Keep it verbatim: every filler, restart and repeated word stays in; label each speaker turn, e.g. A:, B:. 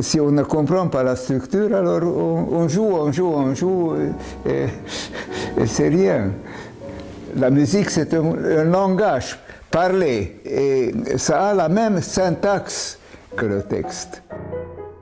A: si on ne comprend pas la structure, alors on, on joue, on joue, on joue, et, et c'est rien. La musique, c'est un, un langage parlé, et ça a la même syntaxe que le texte.